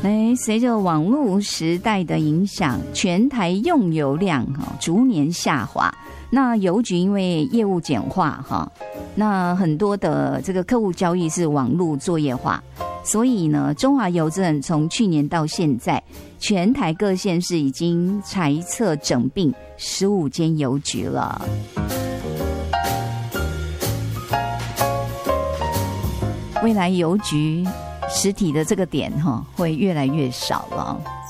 随着网络时代的影响，全台用油量逐年下滑。那邮局因为业务简化那很多的这个客户交易是网络作业化，所以呢，中华邮政从去年到现在，全台各县市已经裁撤整并15间邮局了。未来邮局实体的这个点会越来越少了。